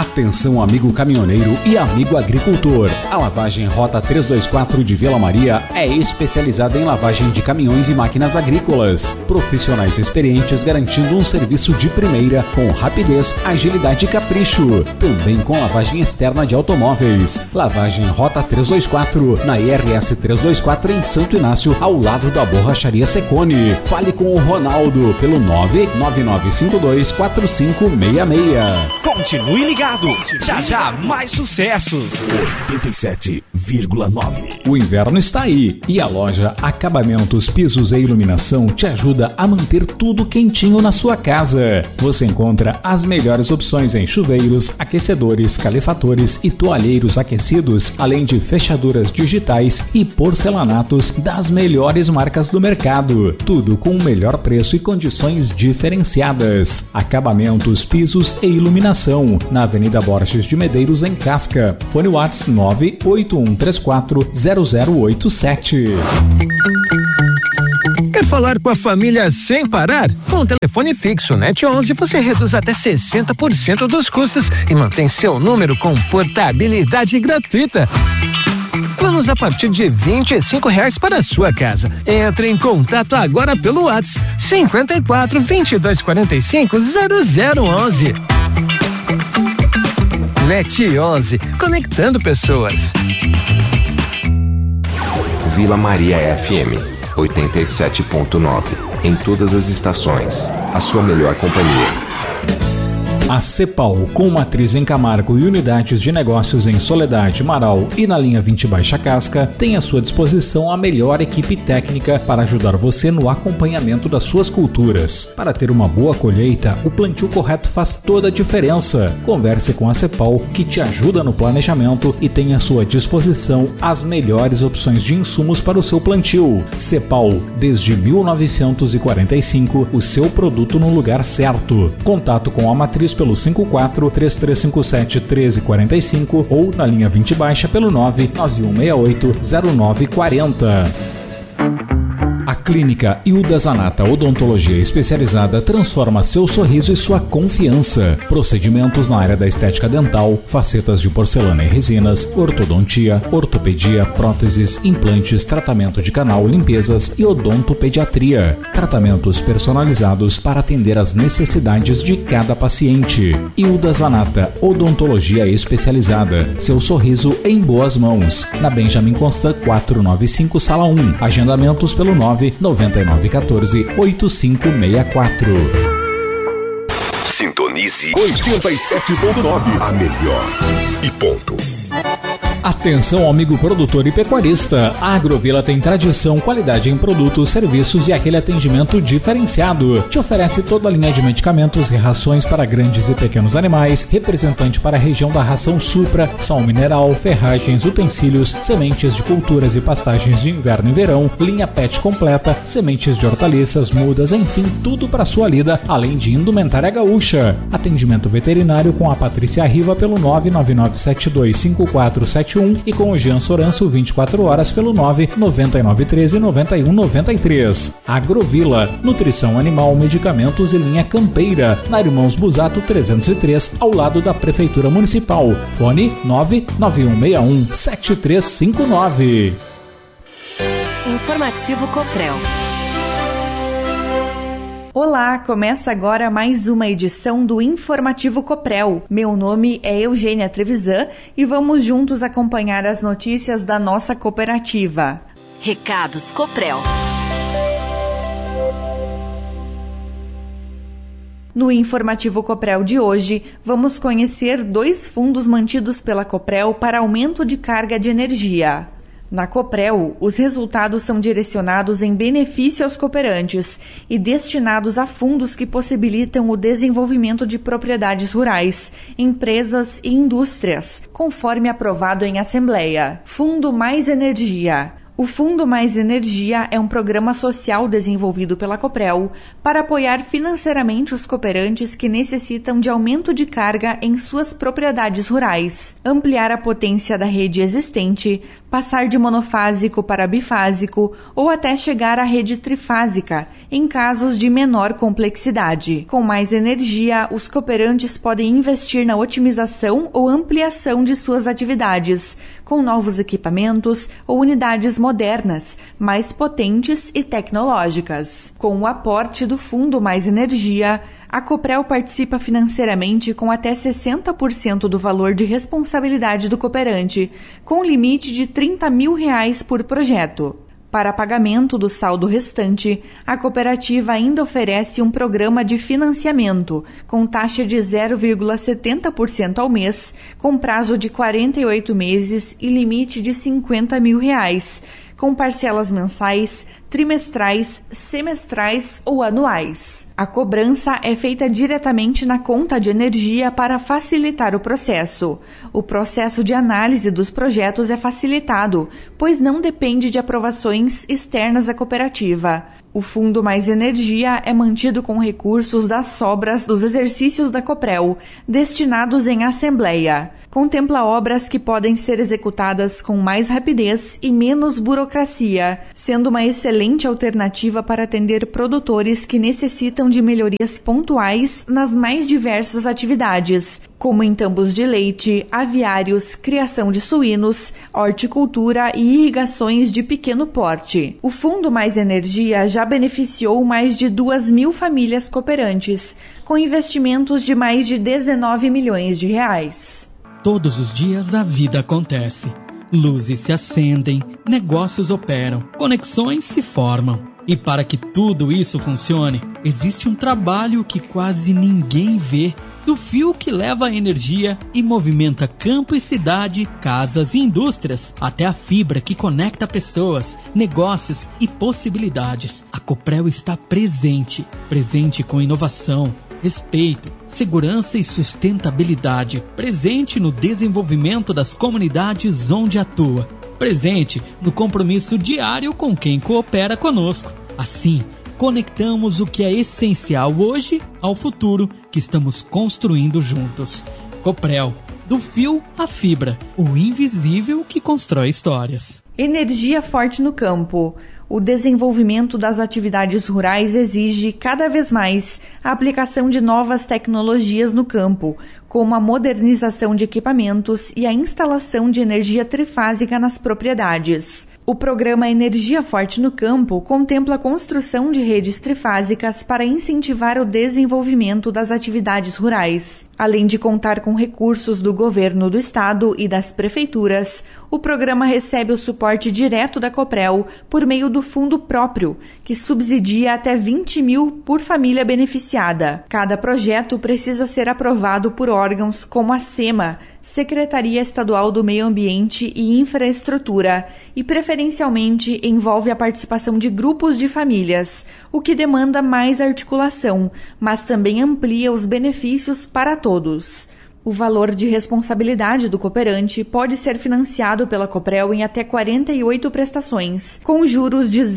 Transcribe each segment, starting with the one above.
Atenção, amigo caminhoneiro e amigo agricultor. A lavagem Rota 324 de Vila Maria é especializada em lavagem de caminhões e máquinas agrícolas. Profissionais experientes garantindo um serviço de primeira com rapidez, agilidade e capricho. Também com lavagem externa de automóveis. Lavagem Rota 324 na IRS 324 em Santo Inácio, ao lado da Borracharia Secone. Fale com o Ronaldo pelo 999524566. Continue ligado, já já mais sucessos. 87,9. O inverno está aí e a loja Acabamentos, Pisos e Iluminação te ajuda a manter tudo quentinho na sua casa. Você encontra as melhores opções em chuveiros, aquecedores, calefatores e toalheiros aquecidos, além de fechaduras digitais e porcelanatos das melhores marcas do mercado. Tudo com o melhor preço e condições diferenciadas. Acabamentos, Pisos e Iluminação, na Avenida Borges de Medeiros, em Casca. Fone WhatsApp 981340087. Quer falar com a família sem parar? Com o telefone fixo NET 11 você reduz até 60% dos custos e mantém seu número com portabilidade gratuita. Planos a partir de R$25 para a sua casa. Entre em contato agora pelo WhatsApp 54 22 45 0011. NET 11, conectando pessoas. Vila Maria FM 87.9. Em todas as estações, a sua melhor companhia. A Cepal, com matriz em Camargo e unidades de negócios em Soledade, Marau e na linha 20 Baixa Casca, tem à sua disposição a melhor equipe técnica para ajudar você no acompanhamento das suas culturas. Para ter uma boa colheita, o plantio correto faz toda a diferença. Converse com a Cepal, que te ajuda no planejamento e tem à sua disposição as melhores opções de insumos para o seu plantio. Cepal, desde 1945, o seu produto no lugar certo. Contato com a matriz pelo 54-3357-1345 ou na linha 20 Baixa pelo 99168-0940. A Clínica Hilda Zanata Odontologia Especializada transforma seu sorriso e sua confiança. Procedimentos na área da estética dental, facetas de porcelana e resinas, ortodontia, ortopedia, próteses, implantes, tratamento de canal, limpezas e odontopediatria. Tratamentos personalizados para atender às necessidades de cada paciente. Hilda Zanata Odontologia Especializada. Seu sorriso em boas mãos. Na Benjamin Constant 495, Sala 1. Agendamentos pelo 99914-8564. Sintonize 87.9. A melhor. E ponto. Atenção, amigo produtor e pecuarista. A Agrovila tem tradição, qualidade em produtos, serviços e aquele atendimento diferenciado. Te oferece toda a linha de medicamentos e rações para grandes e pequenos animais, representante para a região da ração Supra, sal mineral, ferragens, utensílios, sementes de culturas e pastagens de inverno e verão, linha PET completa, sementes de hortaliças, mudas, enfim, tudo para sua lida, além de indumentária gaúcha. Atendimento veterinário com a Patrícia Riva pelo 999725471 e com o Jean Soranço 24 horas pelo 99913-9193. Agrovila, nutrição animal, medicamentos e linha campeira, na Irmãos Busato 303, ao lado da Prefeitura Municipal. Fone 99161-7359. Informativo Coprel. Olá, começa agora mais uma edição do Informativo Coprel. Meu nome é Eugênia Trevisan e vamos juntos acompanhar as notícias da nossa cooperativa. Recados Coprel. No Informativo Coprel de hoje, vamos conhecer 2 fundos mantidos pela Coprel para aumento de carga de energia. Na Coprel, os resultados são direcionados em benefício aos cooperantes e destinados a fundos que possibilitam o desenvolvimento de propriedades rurais, empresas e indústrias, conforme aprovado em Assembleia. Fundo Mais Energia. O Fundo Mais Energia é um programa social desenvolvido pela Coprel para apoiar financeiramente os cooperantes que necessitam de aumento de carga em suas propriedades rurais, ampliar a potência da rede existente, passar de monofásico para bifásico ou até chegar à rede trifásica, em casos de menor complexidade. Com mais energia, os cooperantes podem investir na otimização ou ampliação de suas atividades, com novos equipamentos ou unidades modernas, mais potentes e tecnológicas. Com o aporte do Fundo Mais Energia, a Coprel participa financeiramente com até 60% do valor de responsabilidade do cooperante, com limite de R$30 mil por projeto. Para pagamento do saldo restante, a cooperativa ainda oferece um programa de financiamento com taxa de 0,70% ao mês, com prazo de 48 meses e limite de R$50 mil, com parcelas mensais, trimestrais, semestrais ou anuais. A cobrança é feita diretamente na conta de energia para facilitar o processo. O processo de análise dos projetos é facilitado, pois não depende de aprovações externas à cooperativa. O Fundo Mais Energia é mantido com recursos das sobras dos exercícios da Coprel, destinados em assembleia. Contempla obras que podem ser executadas com mais rapidez e menos burocracia, sendo uma excelente alternativa para atender produtores que necessitam de melhorias pontuais nas mais diversas atividades, como em tambos de leite, aviários, criação de suínos, horticultura e irrigações de pequeno porte. O Fundo Mais Energia já beneficiou mais de 2.000 famílias cooperantes, com investimentos de mais de R$19 milhões. Todos os dias a vida acontece. Luzes se acendem, negócios operam, conexões se formam. E para que tudo isso funcione, existe um trabalho que quase ninguém vê. Do fio que leva a energia e movimenta campo e cidade, casas e indústrias, até a fibra que conecta pessoas, negócios e possibilidades. A Coprel está presente com inovação, respeito, segurança e sustentabilidade, presente no desenvolvimento das comunidades onde atua, presente no compromisso diário com quem coopera conosco. Assim, conectamos o que é essencial hoje ao futuro que estamos construindo juntos. Coprel, do fio à fibra, o invisível que constrói histórias. Energia forte no campo. O desenvolvimento das atividades rurais exige cada vez mais a aplicação de novas tecnologias no campo, como a modernização de equipamentos e a instalação de energia trifásica nas propriedades. O programa Energia Forte no Campo contempla a construção de redes trifásicas para incentivar o desenvolvimento das atividades rurais. Além de contar com recursos do governo do estado e das prefeituras, o programa recebe o suporte direto da Coprel por meio do fundo próprio, que subsidia até 20 mil por família beneficiada. Cada projeto precisa ser aprovado por órgãos como a SEMA, Secretaria Estadual do Meio Ambiente e Infraestrutura, e preferencialmente envolve a participação de grupos de famílias, o que demanda mais articulação, mas também amplia os benefícios para todos. O valor de responsabilidade do cooperante pode ser financiado pela Coprel em até 48 prestações, com juros de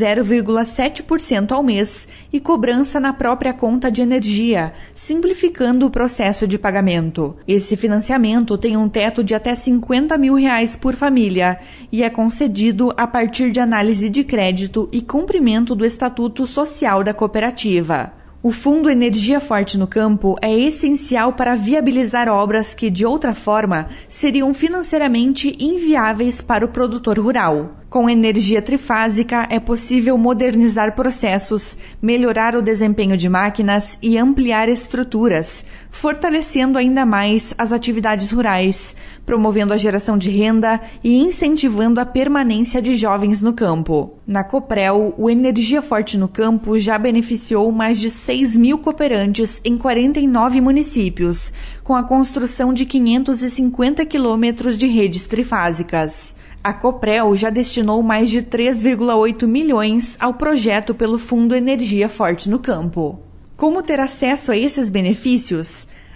0,7% ao mês e cobrança na própria conta de energia, simplificando o processo de pagamento. Esse financiamento tem um teto de até R$50 mil por família e é concedido a partir de análise de crédito e cumprimento do Estatuto Social da cooperativa. O Fundo Energia Forte no Campo é essencial para viabilizar obras que, de outra forma, seriam financeiramente inviáveis para o produtor rural. Com energia trifásica, é possível modernizar processos, melhorar o desempenho de máquinas e ampliar estruturas, fortalecendo ainda mais as atividades rurais, promovendo a geração de renda e incentivando a permanência de jovens no campo. Na Coprel, o Energia Forte no Campo já beneficiou mais de 6 mil cooperantes em 49 municípios, com a construção de 550 quilômetros de redes trifásicas. A Coprel já destinou mais de 3,8 milhões ao projeto pelo Fundo Energia Forte no Campo. Como ter acesso a esses benefícios?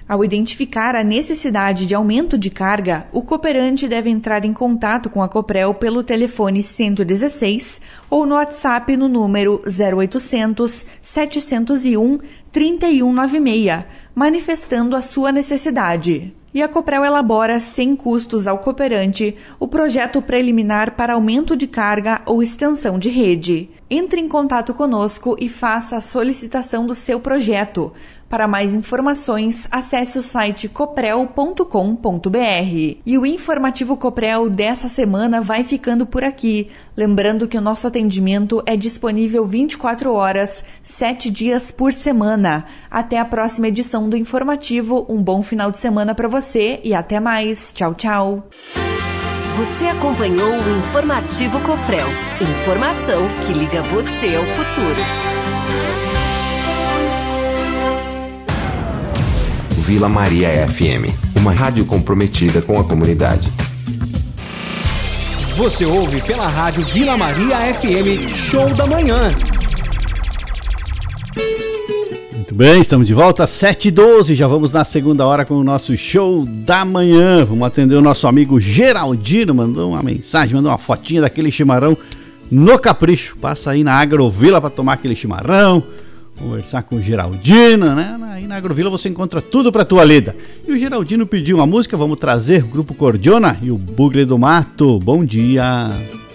Ao identificar a necessidade de aumento de carga, o cooperante deve entrar em contato com a Coprel pelo telefone 116 ou no WhatsApp no número 0800 701 3196, manifestando a sua necessidade. E a Coprel elabora, sem custos ao cooperante, o projeto preliminar para aumento de carga ou extensão de rede. Entre em contato conosco e faça a solicitação do seu projeto. Para mais informações, acesse o site coprel.com.br. E o informativo Coprel dessa semana vai ficando por aqui. Lembrando que o nosso atendimento é disponível 24 horas, 7 dias por semana. Até a próxima edição do informativo. Um bom final de semana para você e até mais. Tchau, tchau. Você acompanhou o informativo Coprel. Informação que liga você ao futuro. Vila Maria FM, uma rádio comprometida com a comunidade. Você ouve pela rádio Vila Maria FM, Show da Manhã. Muito bem, estamos de volta às 7h12, já vamos na segunda hora com o nosso Show da Manhã. Vamos atender o nosso amigo Geraldino, mandou uma mensagem, mandou uma fotinha daquele chimarrão no Capricho. Passa aí na Agrovila para tomar aquele chimarrão, conversar com o Geraldino, né? Aí na Agrovila você encontra tudo pra tua lida. E o Geraldino pediu uma música, vamos trazer o Grupo Cordiona e o Bugre do Mato. Bom dia!